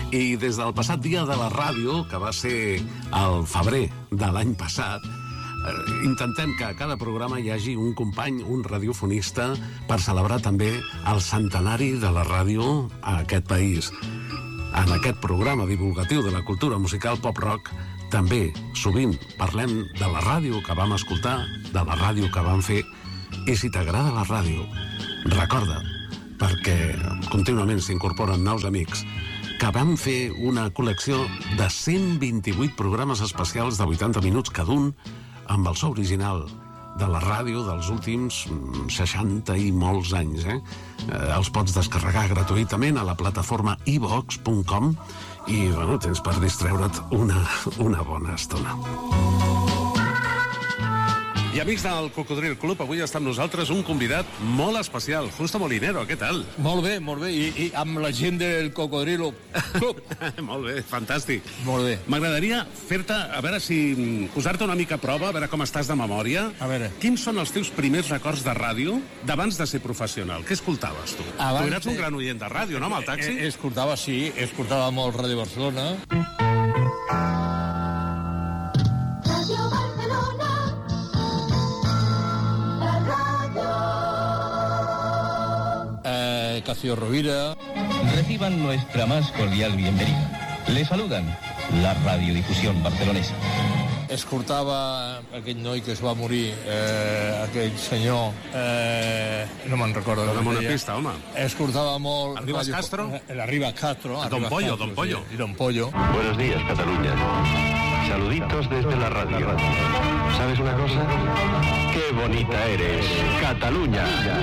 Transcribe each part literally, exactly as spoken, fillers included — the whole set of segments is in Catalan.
I des del passat dia de la ràdio, que va ser el febrer de l'any passat, intentem que a cada programa hi hagi un company, un radiofonista, per celebrar també el centenari de la ràdio a aquest país. En aquest programa divulgatiu de la cultura musical pop-rock també sovint parlem de la ràdio que vam escoltar, de la ràdio que vam fer, i si t'agrada la ràdio, recorda, perquè contínuament s'incorporen nous amics, que vam fer una col·lecció de cent vint-i-vuit programes especials de vuitanta minuts cada un amb el so original de la ràdio dels últims seixanta i molts anys. Eh? Eh, els pots descarregar gratuïtament a la plataforma i vox punt com i bueno, tens per distreure't una, una bona estona. I amics del Cocodril Club, avui està amb nosaltres un convidat molt especial, Justo Molinero, què tal? Molt bé, molt bé, i, i amb la gent del Cocodrilo Club. Molt bé, fantàstic. Molt bé. M'agradaria fer-te, a veure si posar-te una mica a prova, a veure com estàs de memòria. A veure. Quins són els teus primers records de ràdio d'abans de ser professional? Què escoltaves tu? Abans tu eres un de... gran oient de ràdio, no, amb el taxi? Eh, escoltava, sí, escoltava molt Ràdio Barcelona. Radio Barcelona. Eh, Cacio Rovira. Reciban nuestra más cordial bienvenida. Les saludan la radiodifusión barcelonesa. Escoltava aquell noi que es va morir, eh, aquell senyor, eh, no me'n recordo. Dóna'm una pista, home. Escoltava molt... Arribas Radio... Castro? El Arribas Castro. Don Arribas Pollo, Castro, Don Pollo. Sí, y Don Pollo. Buenos días, Cataluña. Saluditos desde la radio. ¿Sabes una cosa? ¡Qué bonita eres, Cataluña!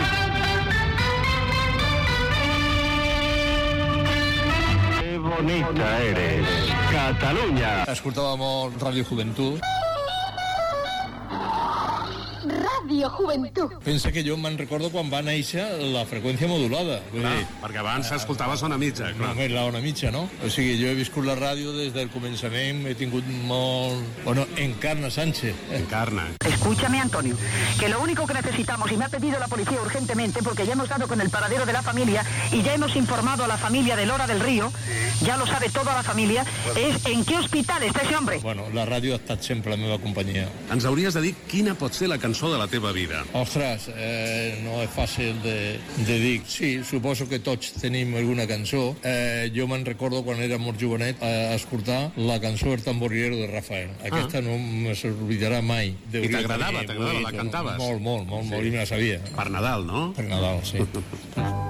¡Qué bonita eres, Cataluña! Escoltava molt Ràdio Joventut. Radio Joventut. Pensa que jo me'n recordo quan va néixer la freqüència modulada. Vull Clar, dir, perquè abans s'escoltava zona mitja, clar. només la hora mitja, no? O sigui, jo he viscut la ràdio des del començament, he tingut molt... Bueno, Encarna Sánchez. Encarna. Escúchame, Antonio, que lo único que necesitamos, y me ha pedido la policía urgentemente, porque ya hemos dado con el paradero de la familia y ya hemos informado a la familia de Lora del Río, ya lo sabe toda la familia, es en qué hospital está ese hombre. Bueno, la ràdio ha estat sempre la meva companyia. Ens hauries de dir quina pot ser la cançó de la teva vida. Ostres, eh, no és fàcil de, de dir. Sí, suposo que tots tenim alguna cançó. Eh, jo me'n recordo quan era molt jovenet eh, escoltar la cançó El tamborilero de Rafael. Aquesta ah. no me s'oblidarà mai. I t'agradava, t'agradava, la cantaves? Molt, molt, molt, molt, i me la sabia. Per Nadal, no? Per Nadal, sí.